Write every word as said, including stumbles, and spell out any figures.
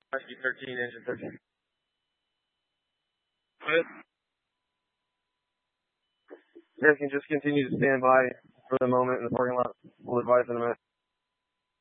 Rescue thirteen, engine thirteen. Good. You guys can just continue to stand by for the moment in the parking lot. We'll advise in a minute.